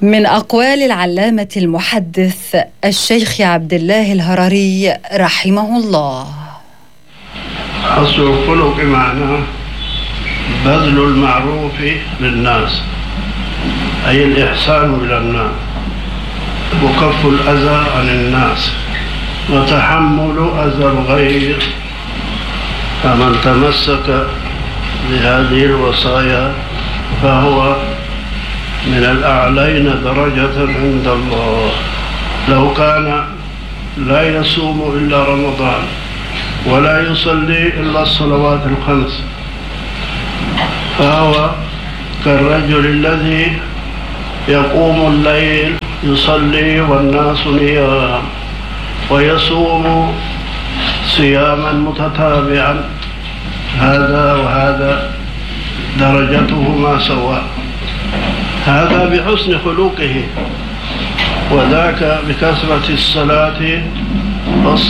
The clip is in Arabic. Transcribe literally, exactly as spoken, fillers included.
من أقوال العلامة المحدث الشيخ عبد الله الهرري رحمه الله: حسن الخلق معناه بذل المعروف للناس، أي الإحسان إلى الناس، وكف الأذى عن الناس، وتحمل أذى الغير. فمن تمسك بهذه الوصايا فهو من الأعلين درجة عند الله. لو كان لا يصوم إلا رمضان ولا يصلي إلا الصلوات الخمس فهو كالرجل الذي يقوم الليل يصلي والناس نيام، ويصوم صياما متتابعا، هذا وهذا درجتهما سواء، هذا بحسن خلقه وذاك بكثرة الصلاة والصلاة